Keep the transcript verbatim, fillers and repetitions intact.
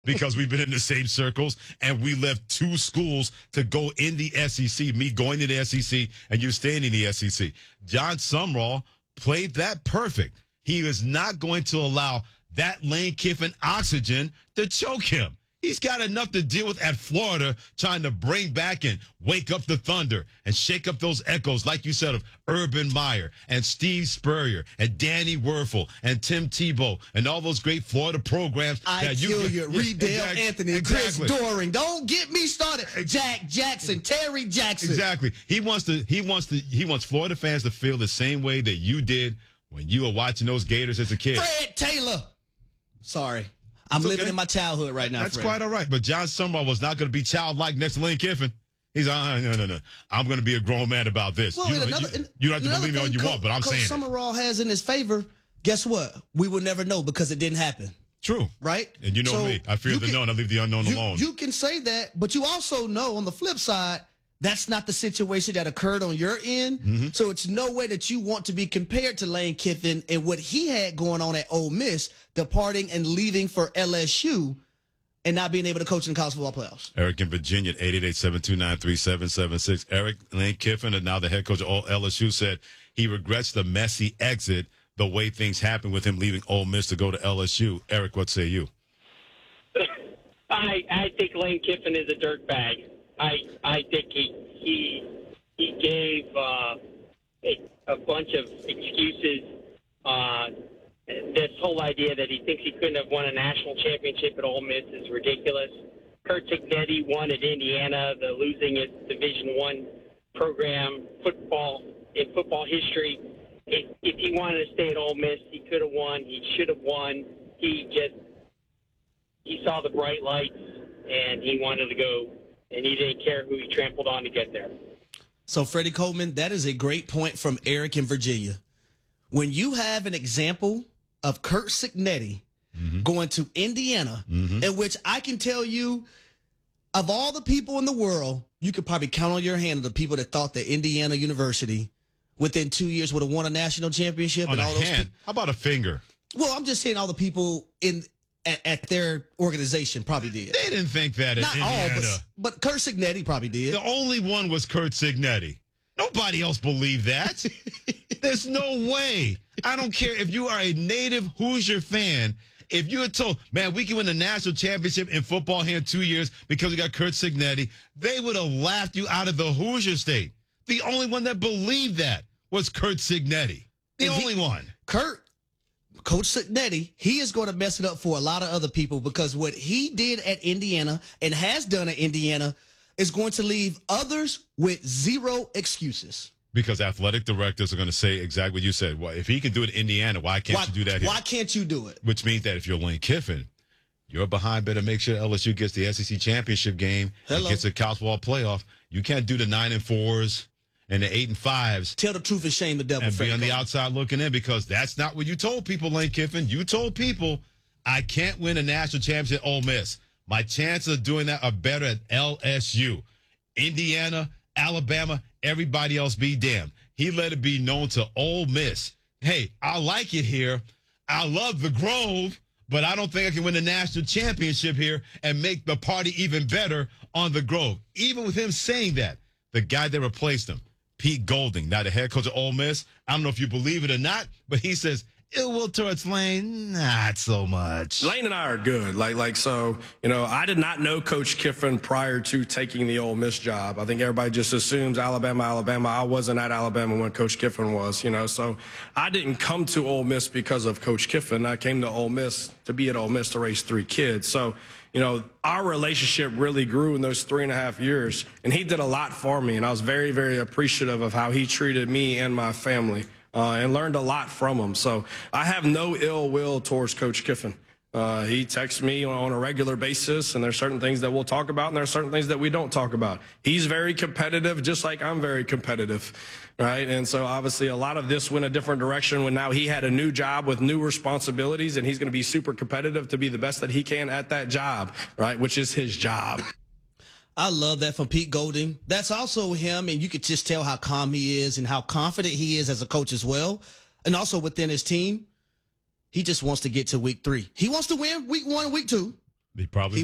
because we've been in the same circles and we left two schools to go in the S E C, me going to the S E C and you staying in the S E C. John Sumrall played that perfect. He is not going to allow that Lane Kiffin oxygen to choke him. He's got enough to deal with at Florida, trying to bring back and wake up the Thunder and shake up those echoes, like you said, of Urban Meyer and Steve Spurrier and Danny Werfel and Tim Tebow and all those great Florida programs. I that kill you, yeah, Reedale exactly, Anthony, exactly. Chris Doring. Don't get me started. Jack Jackson, Terry Jackson. Exactly. He wants to. He wants to. He wants Florida fans to feel the same way that you did when you were watching those Gators as a kid. Fred Taylor. Sorry. I'm It's living okay. in my childhood right now. That's Fred. quite all right. But John Sumrall was not going to be childlike next to Lane Kiffin. He's like, uh, no, no, no. I'm going to be a grown man about this. Well, you, and know, another, you, you don't have to believe me all you Co- want, but I'm Coach saying Summerall has in his favor, guess what? We will never know because it didn't happen. it. True. Right? And you know So me. I fear you the can- known. I leave the unknown you, alone. You can say that, but you also know on the flip side, that's not the situation that occurred on your end. Mm-hmm. So it's no way that you want to be compared to Lane Kiffin and what he had going on at Ole Miss, departing and leaving for L S U and not being able to coach in the college football playoffs. Eric in Virginia, eight eight eight, seven two nine, three seven seven six. Eric, Lane Kiffin, and now the head coach of L S U, said he regrets the messy exit, the way things happened with him leaving Ole Miss to go to L S U. Eric, what say you? I I think Lane Kiffin is a dirtbag. I I think he he he gave uh, a, a bunch of excuses. Uh, this whole idea that he thinks he couldn't have won a national championship at Ole Miss is ridiculous. Curt Cignetti won at Indiana, the losing at Division One program football in football history. If, if he wanted to stay at Ole Miss, he could have won. He should have won. He just he saw the bright lights and he wanted to go, and he didn't care who he trampled on to get there. So, Freddie Coleman, that is a great point from Eric in Virginia. When you have an example of Curt Cignetti mm-hmm. going to Indiana, mm-hmm. in which I can tell you, of all the people in the world, you could probably count on your hand of the people that thought that Indiana University within two years would have won a national championship. On and a all those hand? pe- How about a finger? Well, I'm just saying all the people in at, at their organization probably did. They didn't think that in Not Indiana. all, but, but Curt Cignetti probably did. The only one was Curt Cignetti. Nobody else believed that. There's no way. I don't care if you are a native Hoosier fan. If you had told, man, we can win the national championship in football here in two years because we got Curt Cignetti, they would have laughed you out of the Hoosier state. The only one that believed that was Curt Cignetti. The And he- only one. Curt, Coach Cignetti, he is going to mess it up for a lot of other people because what he did at Indiana and has done at Indiana is going to leave others with zero excuses. Because athletic directors are going to say exactly what you said. Well, if he can do it in Indiana, why can't Why, you do that here? why can't you do it? Which means that if you're Lane Kiffin, you're behind better make sure L S U gets the S E C championship game and Hello. gets a college football playoff. You can't do the nine and fours and the eight and fives Tell the truth and shame the devil. and be Freddie on the Coleman. outside looking in, because that's not what you told people, Lane Kiffin. You told people, I can't win a national championship at Ole Miss. My chances of doing that are better at L S U. Indiana, Alabama, everybody else be damned. He let it be known to Ole Miss, hey, I like it here. I love the Grove, but I don't think I can win the national championship here and make the party even better on the Grove. Even with him saying that, the guy that replaced him, Pete Golding, now the head coach of Ole Miss, I don't know if you believe it or not, but he says, ill will towards Lane, not so much. Lane and I are good. Like, like so, you know, I did not know Coach Kiffin prior to taking the Ole Miss job. I think everybody just assumes Alabama, Alabama. I wasn't at Alabama when Coach Kiffin was, you know. So I didn't come to Ole Miss because of Coach Kiffin. I came to Ole Miss to be at Ole Miss to raise three kids. So, you know, our relationship really grew in those three and a half years. And he did a lot for me. And I was very, very appreciative of how he treated me and my family. Uh, and learned a lot from him. So I have no ill will towards Coach Kiffin. Uh, he texts me on, on a regular basis, and there's certain things that we'll talk about, and there are certain things that we don't talk about. He's very competitive, just like I'm very competitive, right? And so obviously a lot of this went a different direction when now he had a new job with new responsibilities, and he's going to be super competitive to be the best that he can at that job, right, which is his job. I love that from Pete Golding. That's also him, and you could just tell how calm he is and how confident he is as a coach as well. And also within his team, he just wants to get to week three. He wants to win week one and week two. They probably